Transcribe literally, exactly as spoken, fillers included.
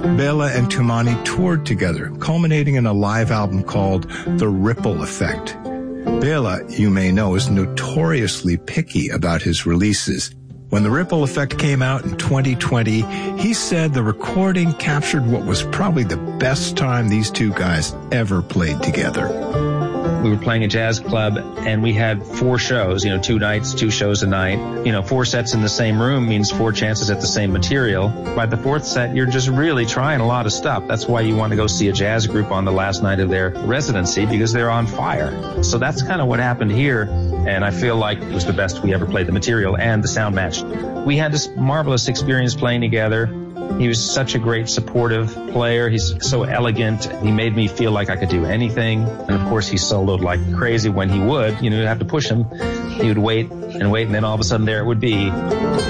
Bela and Toumani toured together, culminating in a live album called The Ripple Effect. Bela, you may know, is notoriously picky about his releases. When The Ripple Effect came out in twenty twenty, he said the recording captured what was probably the best time these two guys ever played together. We were playing a jazz club, and we had four shows, you know, two nights, two shows a night. You know, four sets in the same room means four chances at the same material. By the fourth set, you're just really trying a lot of stuff. That's why you want to go see a jazz group on the last night of their residency, because they're on fire. So that's kind of what happened here, and I feel like it was the best we ever played. The material and the sound matched. We had this marvelous experience playing together. He was such a great supportive player. He's so elegant. He made me feel like I could do anything. And of course, he soloed like crazy when he would. You know, you'd have to push him. He would wait and wait, and then all of a sudden there it would be.